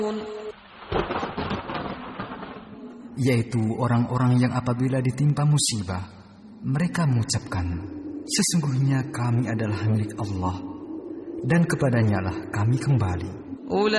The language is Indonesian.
Yaitu orang-orang yang apabila ditimpa musibah, mereka mengucapkan, sesungguhnya kami adalah milik Allah, dan kepadanya lah kami kembali.